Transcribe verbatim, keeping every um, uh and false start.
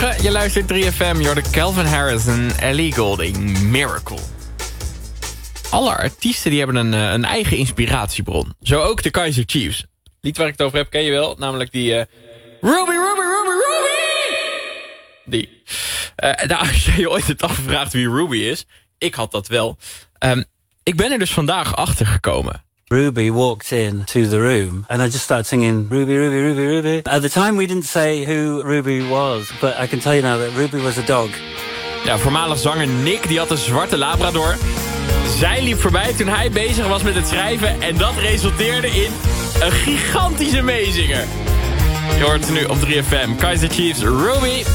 Je luistert drie F M, je hoort Calvin Harris en Ellie Goulding, Miracle. Alle artiesten die hebben een, een eigen inspiratiebron. Zo ook de Kaiser Chiefs. Lied waar ik het over heb, ken je wel. Namelijk die... Uh, Ruby, Ruby, Ruby, Ruby! Die. Uh, nou, als je je ooit hebt afgevraagd wie Ruby is... Ik had dat wel. Um, ik ben er dus vandaag achter gekomen. Ruby walked in to the room and I just started singing Ruby, Ruby, Ruby, Ruby. At the time we didn't say who Ruby was, but I can tell you now that Ruby was a dog. Ja, voormalig zanger Nick, die had een zwarte labrador. Zij liep voorbij toen hij bezig was met het schrijven en dat resulteerde in een gigantische meezinger. Je hoort het nu op drie F M. Kaiser Chiefs, Ruby.